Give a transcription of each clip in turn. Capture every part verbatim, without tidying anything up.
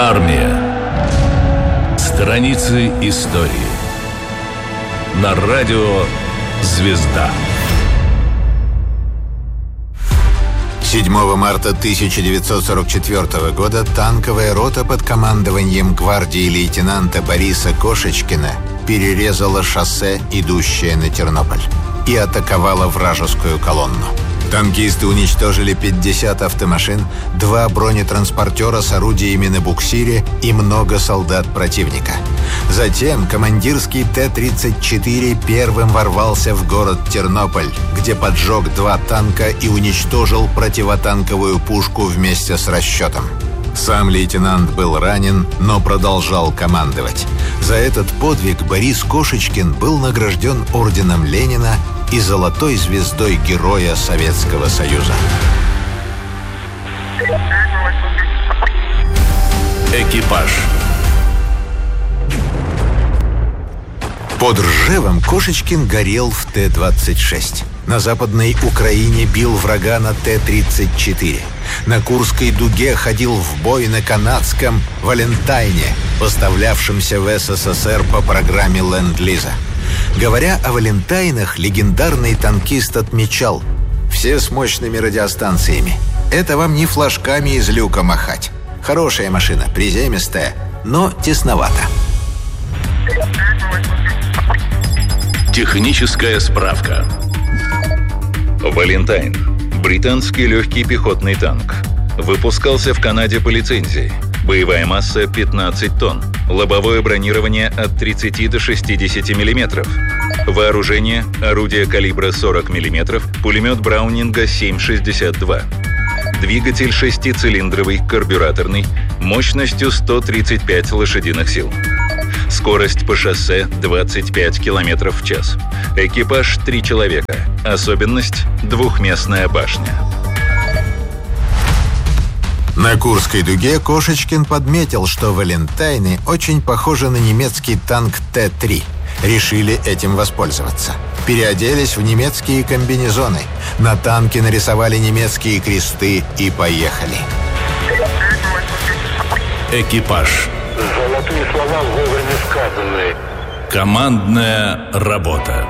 Армия. Страницы истории. На радио «Звезда». седьмого марта тысяча девятьсот сорок четвёртого года танковая рота под командованием гвардии лейтенанта Бориса Кошечкина перерезала шоссе, идущее на Тернополь, и атаковала вражескую колонну. Танкисты уничтожили пятьдесят автомашин, два бронетранспортера с орудиями на буксире и много солдат противника. Затем командирский Т тридцать четыре первым ворвался в город Тернополь, где поджег два танка и уничтожил противотанковую пушку вместе с расчетом. Сам лейтенант был ранен, но продолжал командовать. За этот подвиг Борис Кошечкин был награжден орденом Ленина и золотой звездой Героя Советского Союза. Экипаж. Под Ржевом Кошечкин горел в Т двадцать шесть. На Западной Украине бил врага на Т тридцать четыре. На Курской дуге ходил в бой на канадском «Валентайне», поставлявшемся в СССР по программе Ленд-Лиза. Говоря о «Валентайнах», легендарный танкист отмечал: «Все с мощными радиостанциями. Это вам не флажками из люка махать. Хорошая машина, приземистая, но тесновато». Техническая справка. «Валентайн» – британский легкий пехотный танк. Выпускался в Канаде по лицензии. Боевая масса пятнадцать тонн. Лобовое бронирование от тридцати до шестидесяти миллиметров. Вооружение – орудие калибра сорок миллиметров, пулемет Браунинга семь шестьдесят два. Двигатель шестицилиндровый, карбюраторный, мощностью сто тридцать пять лошадиных сил. Скорость по шоссе двадцать пять километров в час. Экипаж – три человека. Особенность – двухместная башня. На Курской дуге Кошечкин подметил, что «Валентайны» очень похожи на немецкий танк Т три. Решили этим воспользоваться. Переоделись в немецкие комбинезоны. На танке нарисовали немецкие кресты и поехали. Экипаж. Золотые слова вовремя сказанные. Командная работа.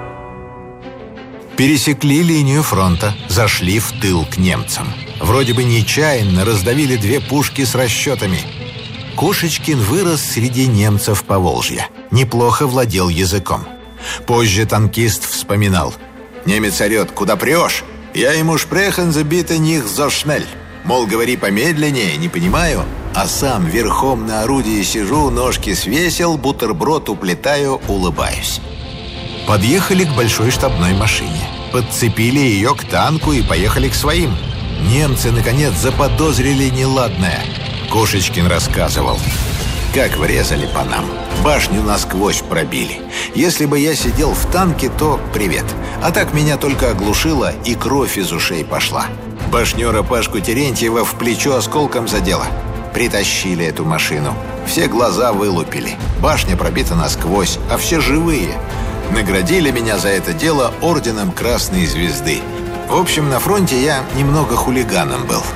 Пересекли линию фронта, зашли в тыл к немцам. Вроде бы нечаянно раздавили две пушки с расчетами. Кошечкин вырос среди немцев Поволжья. Неплохо владел языком. Позже танкист вспоминал: «Немец орет: куда прешь? Я ему шпрехен забита них зо шнель. Мол, говори помедленнее, не понимаю. А сам верхом на орудии сижу, ножки свесил, бутерброд уплетаю, улыбаюсь». Подъехали к большой штабной машине. Подцепили ее к танку и поехали к своим. Немцы, наконец, заподозрили неладное. Кошечкин рассказывал: «Как врезали по нам. Башню насквозь пробили. Если бы я сидел в танке, то привет. А так меня только оглушило, и кровь из ушей пошла. Башнера Пашку Терентьева в плечо осколком задело. Притащили эту машину. Все глаза вылупили. Башня пробита насквозь, а все живые. Наградили меня за это дело орденом Красной Звезды. В общем, на фронте я немного хулиганом был».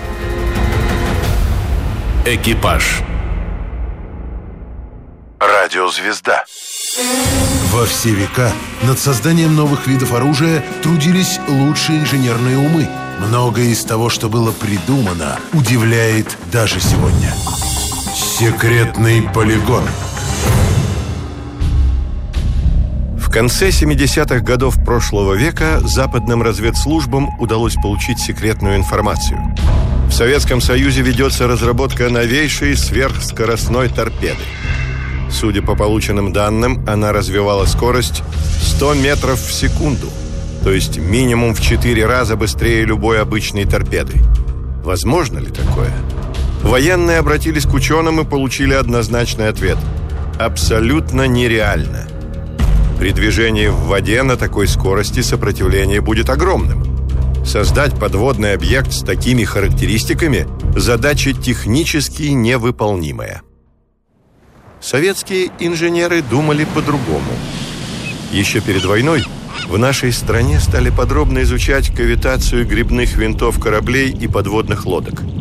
Экипаж. Радиозвезда. Во все века над созданием новых видов оружия трудились лучшие инженерные умы. Многое из того, что было придумано, удивляет даже сегодня. Секретный полигон. В конце семидесятых годов прошлого века западным разведслужбам удалось получить секретную информацию. В Советском Союзе ведется разработка новейшей сверхскоростной торпеды. Судя по полученным данным, она развивала скорость сто метров в секунду, то есть минимум в четыре раза быстрее любой обычной торпеды. Возможно ли такое? Военные обратились к ученым и получили однозначный ответ: абсолютно нереально. При движении в воде на такой скорости сопротивление будет огромным. Создать подводный объект с такими характеристиками – задача технически невыполнимая. Советские инженеры думали по-другому. Еще перед войной в нашей стране стали подробно изучать кавитацию грибных винтов кораблей и подводных лодок.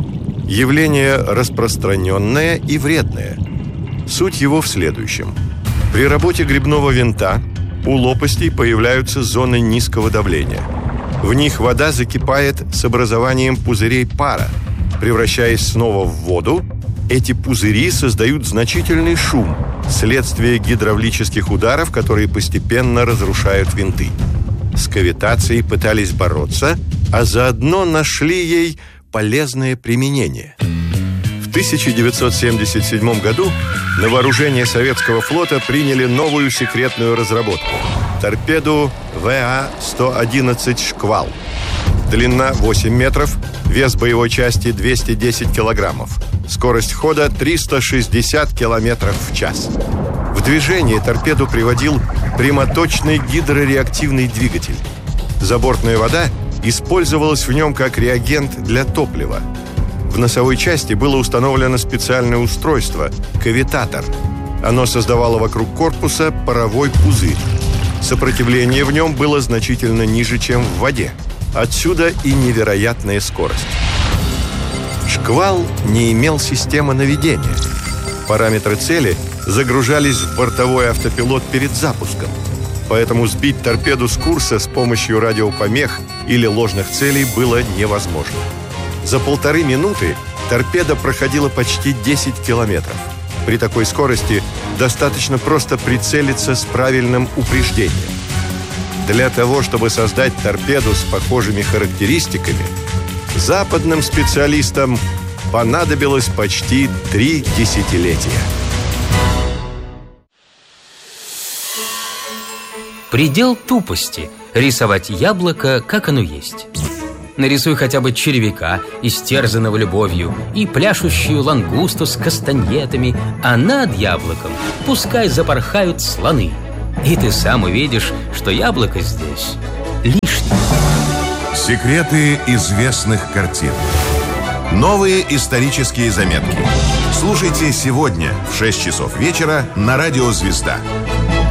Явление распространенное и вредное. Суть его в следующем. При работе грибного винта у лопастей появляются зоны низкого давления. В них вода закипает с образованием пузырей пара. Превращаясь снова в воду, эти пузыри создают значительный шум, следствие гидравлических ударов, которые постепенно разрушают винты. С кавитацией пытались бороться, а заодно нашли ей полезное применение. В тысяча девятьсот семьдесят седьмом году на вооружение советского флота приняли новую секретную разработку – торпеду вэ а сто одиннадцать «Шквал». Длина восемь метров, вес боевой части двести десять килограммов, скорость хода триста шестьдесят километров в час. В движение торпеду приводил прямоточный гидрореактивный двигатель. Забортная вода использовалась в нем как реагент для топлива. В носовой части было установлено специальное устройство – кавитатор. Оно создавало вокруг корпуса паровой пузырь. Сопротивление в нем было значительно ниже, чем в воде. Отсюда и невероятная скорость. «Шквал» не имел системы наведения. Параметры цели загружались в бортовой автопилот перед запуском. Поэтому сбить торпеду с курса с помощью радиопомех или ложных целей было невозможно. За полторы минуты торпеда проходила почти десять километров. При такой скорости достаточно просто прицелиться с правильным упреждением. Для того, чтобы создать торпеду с похожими характеристиками, западным специалистам понадобилось почти три десятилетия. Предел тупости – рисовать яблоко, как оно есть. Нарисуй хотя бы червяка, истерзанного любовью, и пляшущую лангусту с кастаньетами, а над яблоком пускай запорхают слоны. И ты сам увидишь, что яблоко здесь лишнее. Секреты известных картин. Новые исторические заметки. Слушайте сегодня в шесть часов вечера на радио «Звезда».